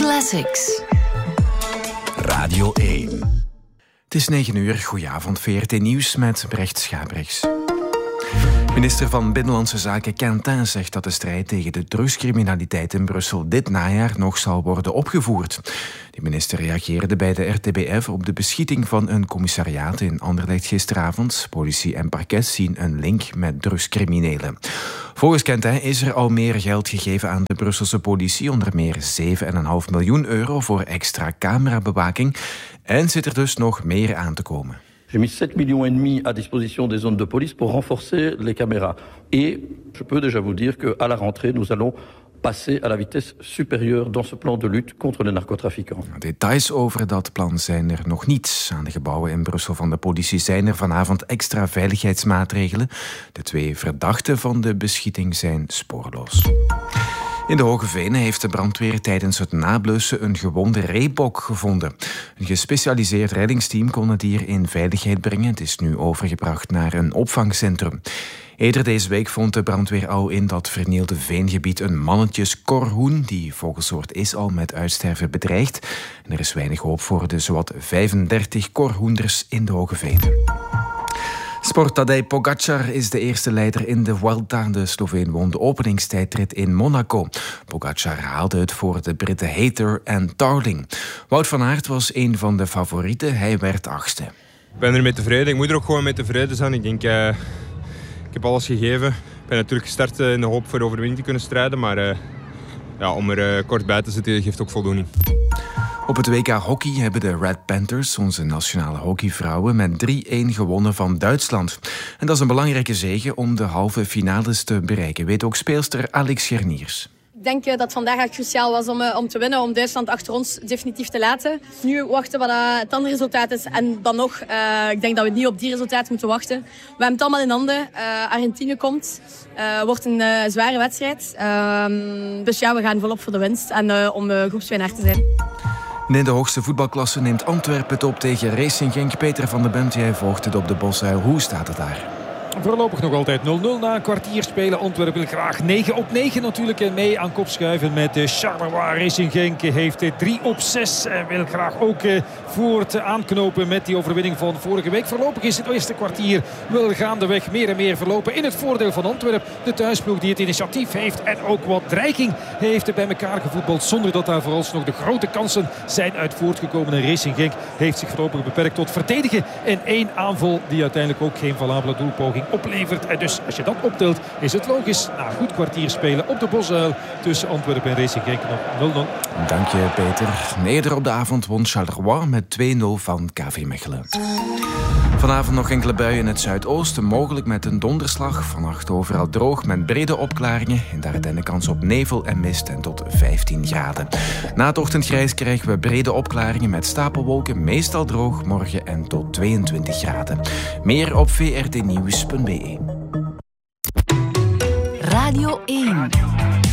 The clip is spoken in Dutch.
Classics. Radio 1. Het is 9 uur. Goedenavond, VRT Nieuws met Brecht Schabrix. Minister van Binnenlandse Zaken Quentin zegt dat de strijd tegen de drugscriminaliteit in Brussel dit najaar nog zal worden opgevoerd. De minister reageerde bij de RTBF op de beschieting van een commissariaat in Anderlecht gisteravond. Politie en parket zien een link met drugscriminelen. Volgens Quentin is er al meer geld gegeven aan de Brusselse politie, onder meer 7,5 miljoen euro voor extra camerabewaking. En zit er dus nog meer aan te komen. J'ai mis 7,5 millions à disposition des zones de police pour renforcer les caméras. Et je peux déjà vous dire qu'à la rentrée, nous allons passer à la vitesse supérieure dans ce plan de lutte contre les narcotrafiquants. Details over dat plan zijn er nog niet. Aan de gebouwen in Brussel van de politie zijn er vanavond extra veiligheidsmaatregelen. De 2 verdachten van de beschieting zijn spoorloos. In de Hoge Venen heeft de brandweer tijdens het nablussen een gewonde reebok gevonden. Een gespecialiseerd reddingsteam kon het dier in veiligheid brengen. Het is nu overgebracht naar een opvangcentrum. Eerder deze week vond de brandweer al in dat vernielde veengebied een mannetjeskorhoen. Die vogelsoort is al met uitsterven bedreigd. En er is weinig hoop voor de zowat 35 korhoenders in de Hoge Venen. Tadej Pogačar is de eerste leider in de Vuelta. De Sloveen won de openingstijdrit in Monaco. Pogačar haalde het voor de Britten Hayter en Tarling. Wout van Aert was een van de favorieten. Hij werd 8e. Ik ben ermee tevreden. Ik moet er ook gewoon mee tevreden zijn. Ik denk, ik heb alles gegeven. Ik ben natuurlijk gestart in de hoop voor de overwinning te kunnen strijden. Maar om er kort bij te zitten geeft ook voldoening. Op het WK Hockey hebben de Red Panthers, onze nationale hockeyvrouwen, met 3-1 gewonnen van Duitsland. En dat is een belangrijke zege om de halve finales te bereiken, weet ook speelster Alex Gerniers. Ik denk dat het vandaag cruciaal was om te winnen, om Duitsland achter ons definitief te laten. Nu wachten wat het andere resultaat is. En dan nog, ik denk dat we niet op die resultaten moeten wachten. We hebben het allemaal in handen. Argentinië komt. Wordt een zware wedstrijd. Dus ja, we gaan volop voor de winst. En om groepswinnaar te zijn. In de hoogste voetbalklasse neemt Antwerpen het op tegen Racing Genk. Peter van den Bent, jij volgt het op de Bosuil. Hoe staat het daar? Voorlopig nog altijd 0-0 na een kwartier spelen. Antwerpen wil graag 9-9 natuurlijk en mee aan kop schuiven met Charleroi. Racing Genk heeft 3-6 en wil graag ook voort aanknopen met die overwinning van vorige week. Voorlopig is het eerste kwartier wel gaandeweg meer en meer verlopen in het voordeel van Antwerpen. De thuisploeg die het initiatief heeft en ook wat dreiging heeft bij elkaar gevoetbald, zonder dat daar vooralsnog de grote kansen zijn uit voortgekomen. En Racing Genk heeft zich voorlopig beperkt tot verdedigen in 1 aanval die uiteindelijk ook geen valabele doelpoging oplevert. En dus als je dat optelt is het logisch na een goed kwartier spelen op de Bosuil tussen Antwerpen en Racing Genk nog 0-0. Dank je, Peter. Eerder op de avond won Charleroi met 2-0 van KV Mechelen. Vanavond nog enkele buien in het zuidoosten, mogelijk met een donderslag. Vannacht overal droog met brede opklaringen. In de Ardennen kans op nevel en mist en tot 15 graden. Na het ochtendgrijs krijgen we brede opklaringen met stapelwolken. Meestal droog morgen en tot 22 graden. Meer op vrtnieuws.be. Radio 1.